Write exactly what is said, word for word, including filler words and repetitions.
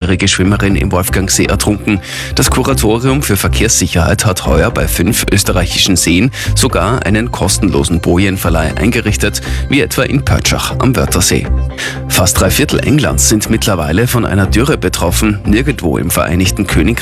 achtzehnjährige Schwimmerin im Wolfgangsee ertrunken. Das Kuratorium für Verkehrssicherheit hat heuer bei fünf österreichischen Seen sogar einen kostenlosen Bojenverleih eingerichtet, wie etwa in Pörtschach am Wörthersee. Fast drei Viertel Englands sind mittlerweile von einer Dürre betroffen. Nirgendwo im Vereinigten Königreich